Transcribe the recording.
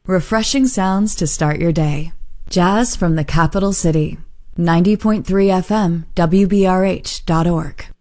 Refreshing sounds to start your day. Jazz from the capital city. 90.3 FM, WBRH.org.